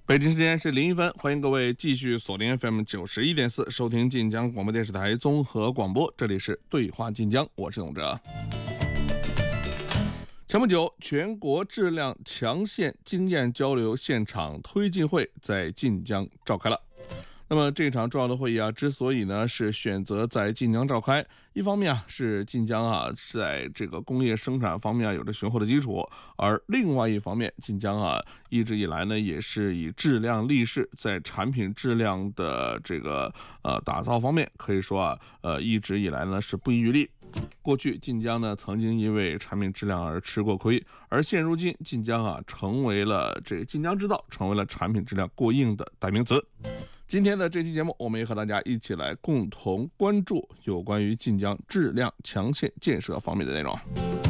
北京时间是01分，欢迎各位继续锁定 FM 91.4，收听晋江广播电视台综合广播，这里是对话晋江，我是董哲。前不久，全国质量强县经验交流现场推进会在晋江召开了。那么这场重要的会议之所以呢是选择在晋江召开，一方面是晋江在这个工业生产方面有着雄厚的基础，而另外一方面，晋江一直以来呢也是以质量立世，在产品质量的这个打造方面，可以说一直以来呢是不遗余力。过去晋江呢曾经因为产品质量而吃过亏，而现如今晋江成为了晋江之道，成为了产品质量过硬的代名词。今天的这期节目，我们也和大家一起来共同关注有关于晋江质量强县建设方面的内容。